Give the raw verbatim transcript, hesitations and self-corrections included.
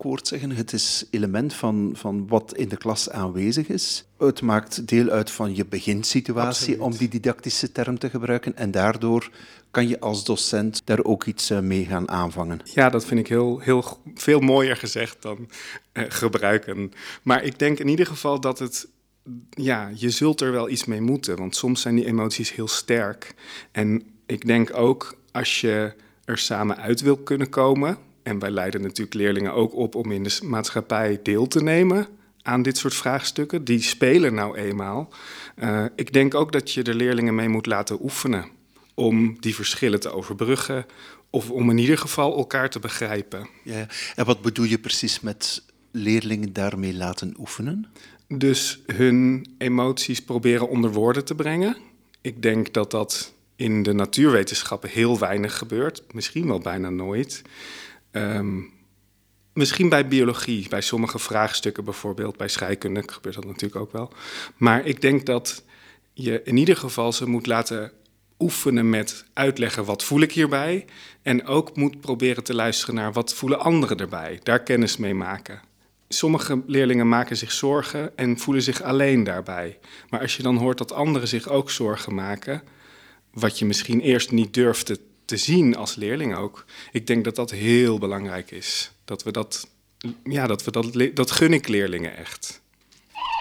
akkoord zeggen. Het is element van, van wat in de klas aanwezig is. Het maakt deel uit van je beginsituatie, Absoluut. om die didactische term te gebruiken. En daardoor kan je als docent daar ook iets mee gaan aanvangen. Ja, dat vind ik heel, heel veel mooier gezegd dan uh, gebruiken. Maar ik denk in ieder geval dat het... Ja, je zult er wel iets mee moeten, want soms zijn die emoties heel sterk. En ik denk ook, als je er samen uit wil kunnen komen... en wij leiden natuurlijk leerlingen ook op om in de maatschappij deel te nemen... aan dit soort vraagstukken, die spelen nou eenmaal. Uh, ik denk ook dat je de leerlingen mee moet laten oefenen... om die verschillen te overbruggen... of om in ieder geval elkaar te begrijpen. Ja, en wat bedoel je precies met leerlingen daarmee laten oefenen? Dus hun emoties proberen onder woorden te brengen. Ik denk dat dat in de natuurwetenschappen heel weinig gebeurt. Misschien wel bijna nooit. Um, misschien bij biologie, bij sommige vraagstukken bijvoorbeeld. Bij scheikunde gebeurt dat natuurlijk ook wel. Maar ik denk dat je in ieder geval ze moet laten oefenen met uitleggen wat voel ik hierbij. En ook moet proberen te luisteren naar wat voelen anderen erbij. Daar kennis mee maken. Sommige leerlingen maken zich zorgen en voelen zich alleen daarbij. Maar als je dan hoort dat anderen zich ook zorgen maken... wat je misschien eerst niet durfde te zien als leerling ook... ik denk dat dat heel belangrijk is. Dat we dat, ja, dat, we dat, dat gun ik leerlingen echt.